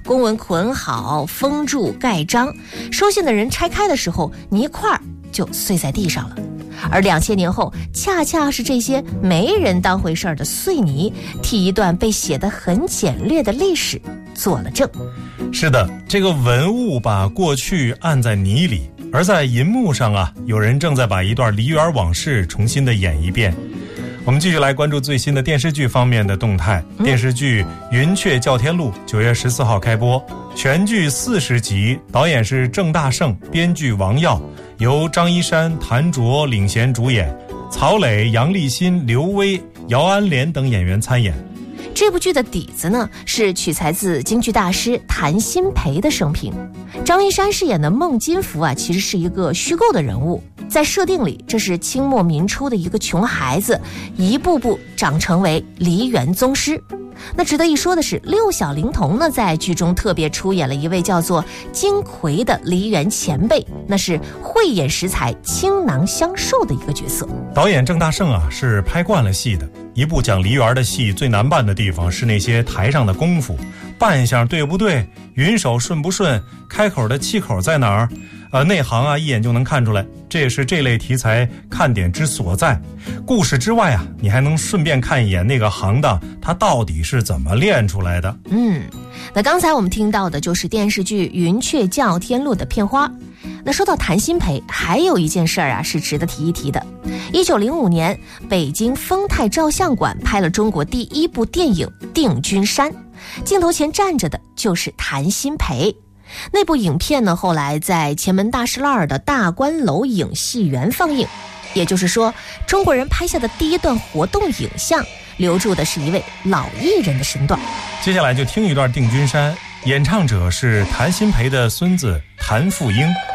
公文捆好，封住盖章，收信的人拆开的时候，泥块就碎在地上了。而2000年后，恰恰是这些没人当回事儿的碎泥，替一段被写得很简略的历史做了证。 是的，这个文物把过去按在泥里，而在银幕上啊，有人正在把一段梨园往事重新的演一遍。我们继续来关注最新的电视剧方面的动态。电视剧《云雀叫天录》9月14号开播，全剧40集，导演是郑大圣，编剧王耀，由张一山、谭卓领衔主演，曹磊、杨立新、刘威、姚安莲等演员参演。 这部剧的底子呢，是取材自京剧大师谭鑫培的生平。张一山饰演的孟金福啊，其实是一个虚构的人物，在设定里，这是清末民初的一个穷孩子，一步步长成为梨园宗师。那值得一说的是，六小龄童呢，在剧中特别出演了一位叫做金奎的梨园前辈，那是慧眼识才、倾囊相授的一个角色。 导演郑大圣啊，是拍惯了戏的。一部讲梨园的戏，最难办的地方是那些台上的功夫，扮相对不对，云手顺不顺，开口的气口在哪儿？内行啊，一眼就能看出来，这也是这类题材看点之所在。故事之外啊，你还能顺便看一眼那个行当，他到底是怎么练出来的。 那刚才我们听到的就是电视剧《云雀叫天录》的片花。那说到谭鑫培，还有一件事啊是值得提一提的。1905年，北京丰泰照相馆拍了中国第一部电影《定军山》，镜头前站着的就是谭鑫培。那部影片呢，后来在前门大栅栏的大观楼影戏园放映，也就是说，中国人拍下的第一段活动影像，留住的是一位老艺人的身段。 接下来就听一段《定军山》，演唱者是谭鑫培的孙子谭富英。